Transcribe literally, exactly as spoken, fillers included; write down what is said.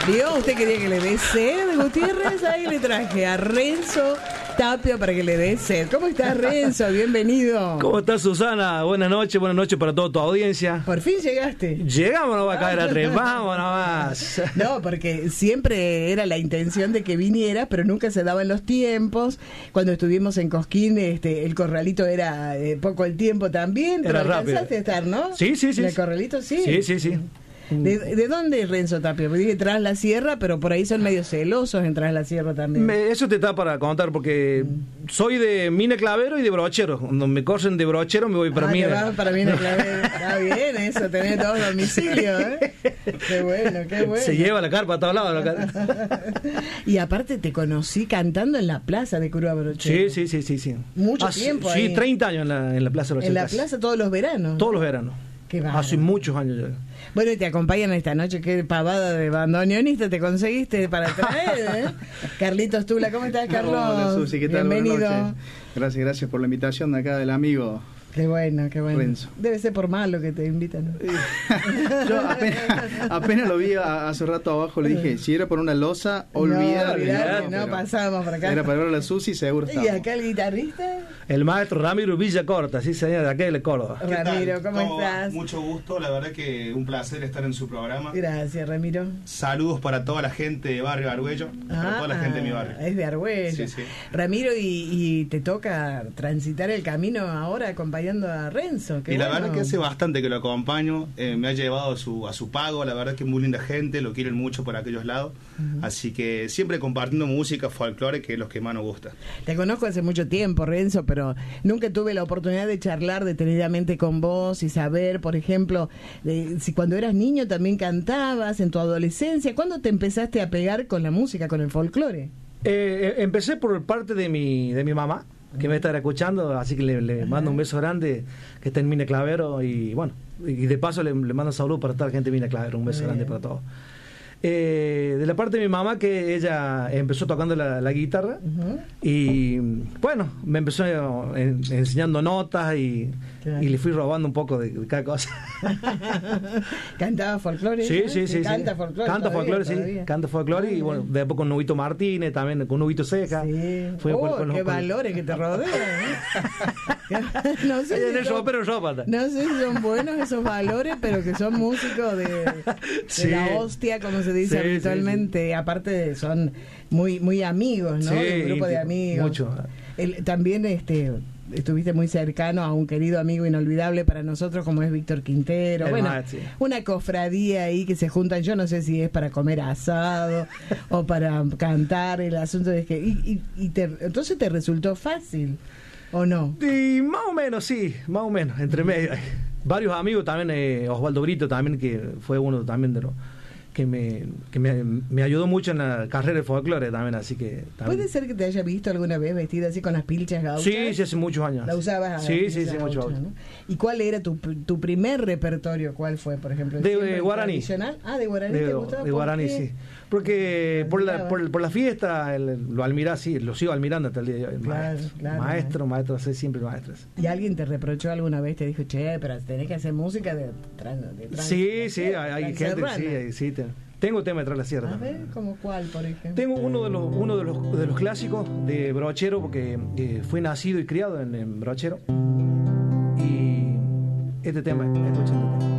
Dios, usted quería que le dé sed, Gutiérrez. Ahí le traje a Renzo Tapia para que le dé sed. ¿Cómo estás, Renzo? Bienvenido. ¿Cómo estás, Susana? Buenas noches, buenas noches para toda tu audiencia. Por fin llegaste. Llegamos, no va a caer a tres, vamos nomás. No, porque siempre era la intención de que vinieras, pero nunca se daban los tiempos. Cuando estuvimos en Cosquín, este, el corralito era eh, poco el tiempo también, pero Era alcanzaste rápido. a estar, ¿no? Sí, sí, sí. En el corralito, sí. Sí, sí, sí. ¿De, de dónde es Renzo Tapia? Porque dije Tras la Sierra, pero por ahí son medio celosos en Tras la Sierra también. Me- eso te está para contar, porque mm. soy de Mina Clavero y de Brochero. Cuando me corren de Brochero me voy para ah, te Mina. vas para Mina Clavero. Está bien eso, tenés todos los domicilios, ¿eh? Qué bueno, qué bueno. Se lleva la carpa a todos lados. La carpa. Y aparte te conocí cantando en la plaza de Curva Brochero. Sí, sí, sí, sí, sí. Mucho Hace- tiempo Sí, ahí. treinta años en la, en la Plaza Brochero. En la casi. plaza todos los veranos. Todos los veranos. Qué bárbaro. Hace muchos años ya. Bueno, y te acompañan esta noche. Qué pavada de bandoneonista te conseguiste para traer, ¿eh? Carlitos Tula, ¿cómo estás, Carlos? Hola, Susi, ¿qué tal? Bienvenido. Buenas noches. Gracias, gracias por la invitación de acá del amigo. Qué bueno, qué bueno. Renzo. Debe ser por malo que te invitan. Yo apenas, apenas lo vi a- hace rato abajo, le dije, si era por una losa, No, olvídate. olvidate, no, pero pasamos por acá. Era para ver a la Susi, seguro ¿Y estaba. acá el guitarrista? El maestro Ramiro Villacorta, sí, señor, de aquel de Córdoba. ¿Qué tal? Ramiro, ¿cómo va? estás? Mucho gusto, la verdad que un placer estar en su programa. Gracias, Ramiro. Saludos para toda la gente de Barrio Arguello, para toda la gente de mi barrio. Es de Argüello. Sí, sí. Ramiro, y, y te toca transitar el camino ahora acompañando a Renzo. Qué Y la bueno. verdad que hace bastante que lo acompaño, eh, me ha llevado a su, a su pago, la verdad que es muy linda gente, lo quieren mucho por aquellos lados, Ujú. así que siempre compartiendo música, folclore, que es lo que más nos gusta. Te conozco hace mucho tiempo, Renzo, pero nunca tuve la oportunidad de charlar detenidamente con vos y saber, por ejemplo, de, si cuando eras niño también cantabas, en tu adolescencia, ¿cuándo te empezaste a pegar con la música, con el folclore? Eh, eh, empecé por parte de mi, de mi mamá, que me está escuchando, así que le, le mando un beso grande, que está en Mina Clavero, y bueno, y de paso le, le mando salud para toda la gente de Mina Clavero, un beso Bien. grande para todos. Eh, de la parte de mi mamá, que ella empezó tocando la, la guitarra, Ujú. y bueno, me empezó en- enseñando notas, y, Claro. y le fui robando un poco de, de cada cosa. ¿Cantaba folclore? Sí, ella? sí, sí. Canta sí. folclore. Canta todavía, folclore, sí. todavía. Canta folclore, Ah, y bueno, bien. después con Nubito Martínez, también con Nubito Ceja. Sí. Fue Oh, con- con los- qué con- valores que te rodean. ¿eh? no sé Ella en si el son- ropero ropa. no sé si son buenos esos valores, pero que son músicos de, de Sí. la hostia, como se dice Sí, habitualmente. Aparte son muy muy amigos, ¿no? Sí, De un grupo de íntimo, amigos. mucho. El- también este estuviste muy cercano a un querido amigo inolvidable para nosotros como es Víctor Quintero. El Bueno, más, sí. una cofradía ahí que se juntan, yo no sé si es para comer asado o para cantar. El asunto es que y, y, y te, entonces te resultó fácil o no. Y más o menos, sí, más o menos, entre medio. Varios amigos también, eh, Osvaldo Brito también, que fue uno también de los que me, que me, me ayudó mucho en la carrera de folclore también, así que también. ¿Puede ser que te haya visto alguna vez vestida así con las pilchas gauchas? Sí, sí, hace muchos años. ¿La usabas? a Sí, las sí, pilchas sí, mucho. gauchas, ¿no? ¿Y cuál era tu, tu primer repertorio? ¿Cuál fue, por ejemplo? De, ¿Siempre eh, el guaraní. tradicional? Ah, de guaraní. De, ¿Te gustaba? de ¿Por Guaraní, qué? sí. Porque por la, Admiraba. por, por la fiesta, el- lo admirá, sí, lo sigo admirando hasta el día de hoy. el Claro, maestro, claro. maestro, maestro, sí, siempre maestros. ¿Y alguien te reprochó alguna vez? Te dijo, che, pero tenés que hacer música de... tran- de trans- Sí, sí, hay, hay gente, transerrana. sí, hay- sí, te- tengo tema de Tras la Sierra. A también. ver, ¿como cuál, por ejemplo? Tengo uno de los uno de los, de los clásicos de Brochero, porque eh, fui nacido y criado en, en Brochero. Y este tema, escuchen este tema.